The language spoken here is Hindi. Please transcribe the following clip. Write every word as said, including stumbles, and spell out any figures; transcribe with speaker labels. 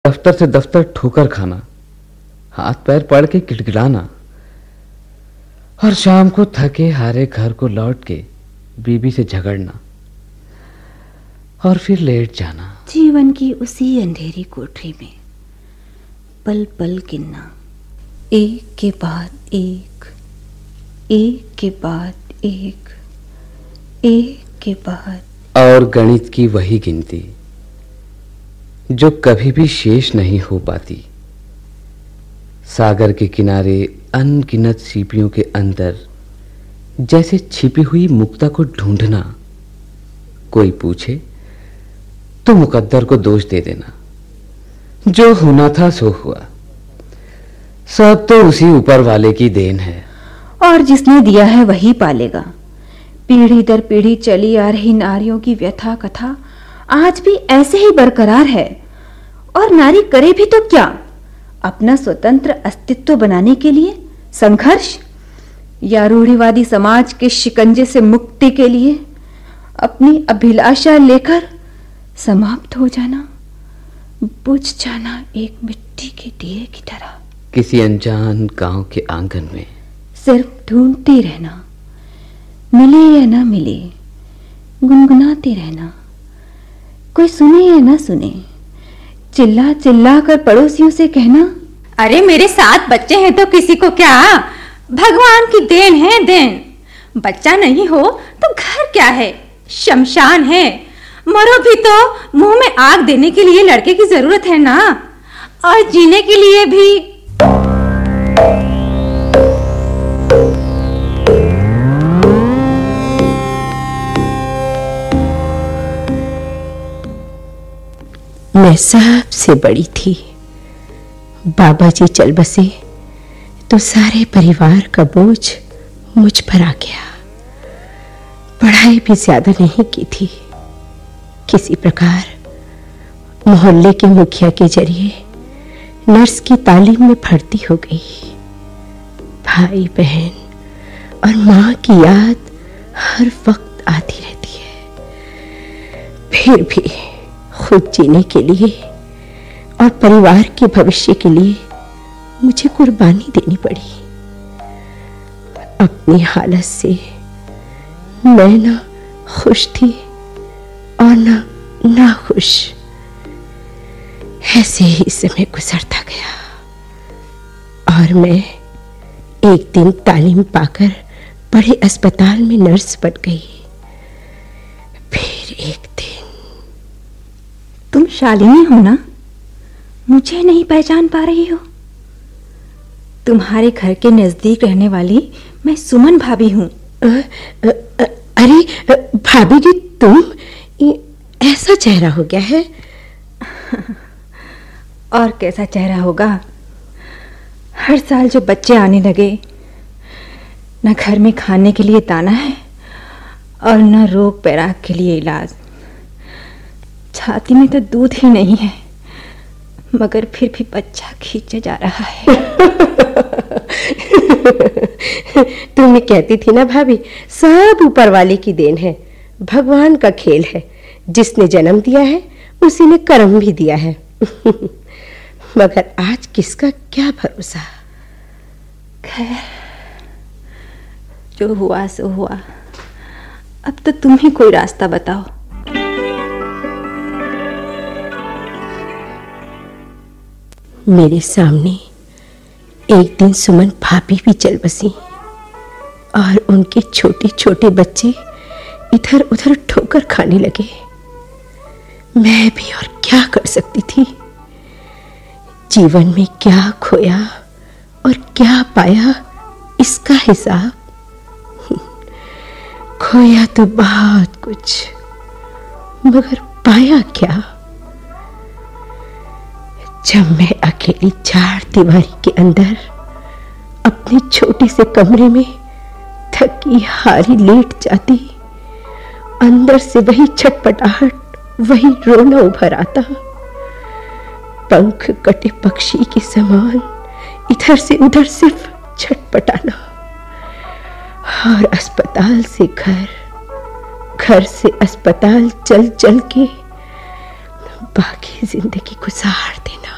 Speaker 1: दफ्तर से दफ्तर ठोकर खाना, हाथ पैर पड़ के गिड़गिड़ाना और शाम को थके हारे घर को लौट के बीबी से झगड़ना और फिर लेट जाना।
Speaker 2: जीवन की उसी अंधेरी कोठरी में पल पल गिनना, एक के बाद एक, एक के बाद एक, एक के बाद।
Speaker 1: और गणित की वही गिनती जो कभी भी शेष नहीं हो पाती। सागर के किनारे अनगिनत सीपियों के अंदर जैसे छिपी हुई मुक्ता को ढूंढना। कोई पूछे तो मुकद्दर को दोष दे देना। जो होना था सो हुआ, सब तो उसी ऊपर वाले की देन है।
Speaker 2: और जिसने दिया है वही पालेगा। पीढ़ी दर पीढ़ी चली आ रही नारियों की व्यथा कथा आज भी ऐसे ही बरकरार है। और नारी करे भी तो क्या, अपना स्वतंत्र अस्तित्व बनाने के लिए संघर्ष, या रूढ़िवादी समाज के शिकंजे से मुक्ति के लिए अपनी अभिलाषा लेकर समाप्त हो जाना, बुझ जाना एक मिट्टी के दिए की तरह।
Speaker 1: किसी अनजान गांव के आंगन में
Speaker 2: सिर्फ ढूंढती रहना, मिले या ना मिले, गुनगुनाते रहना। कोई सुने या ना सुने, चिल्ला चिल्ला कर पड़ोसियों से कहना,
Speaker 3: अरे मेरे सात बच्चे हैं तो किसी को क्या, भगवान की देन है देन। बच्चा नहीं हो तो घर क्या है, शमशान है। मरो भी तो मुंह में आग देने के लिए लड़के की जरूरत है ना, और जीने के लिए भी।
Speaker 4: मैं सबसे बड़ी थी। बाबा जी चल बसे तो सारे परिवार का बोझ मुझ पर आ गया। पढ़ाई भी ज्यादा नहीं की थी। किसी प्रकार मोहल्ले के मुखिया के जरिए नर्स की तालीम में भर्ती हो गई। भाई बहन और मां की याद हर वक्त आती रहती है। फिर भी खुद जीने के लिए और परिवार के भविष्य के लिए मुझे कुर्बानी देनी पड़ी। अपनी हालत से मैं ना खुश थी और ना ना खुश। ऐसे ही समय गुजरता गया और मैं एक दिन तालीम पाकर बड़े अस्पताल में नर्स बन गई। फिर एक दिन।
Speaker 2: तुम शालिनी हो ना? मुझे नहीं पहचान पा रही हो? तुम्हारे घर के नजदीक रहने वाली मैं सुमन भाभी हूँ।
Speaker 4: अरे भाभी जी, तुम? ऐसा चेहरा हो गया है?
Speaker 2: और कैसा चेहरा होगा? हर साल जो बच्चे आने लगे, न घर में खाने के लिए दाना है और न रोग पैराग के लिए इलाज। छाती में तो दूध ही नहीं है, मगर फिर भी बच्चा खींचा जा रहा है।
Speaker 4: तुम्हें कहती थी ना भाभी, सब ऊपर वाले की देन है, भगवान का खेल है। जिसने जन्म दिया है उसी ने कर्म भी दिया है। मगर आज किसका क्या भरोसा।
Speaker 2: खैर, जो हुआ सो हुआ। अब तो तुम ही कोई रास्ता बताओ।
Speaker 4: मेरे सामने एक दिन सुमन भाभी भी चल बसी और उनके छोटे छोटे बच्चे इधर उधर ठोकर खाने लगे। मैं भी और क्या कर सकती थी। जीवन में क्या खोया और क्या पाया, इसका हिसाब। खोया तो बहुत कुछ, मगर पाया क्या? जब मैं अकेली चार दीवारी के अंदर अपने छोटे से कमरे में थकी हारी लेट जाती, अंदर से वही छटपटाहट, वही रोना उभर आता। पंख कटे पक्षी के समान इधर से उधर सिर्फ छटपटाना। और अस्पताल से घर, घर से अस्पताल चल चल के बाकी जिंदगी गुजार देना।